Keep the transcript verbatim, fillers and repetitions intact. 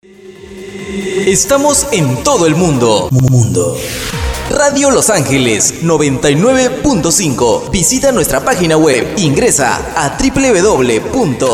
Estamos en todo el mundo. Mundo. Radio Los Ángeles noventa y nueve punto cinco. Visita nuestra página web. Ingresa a doble u doble u doble u punto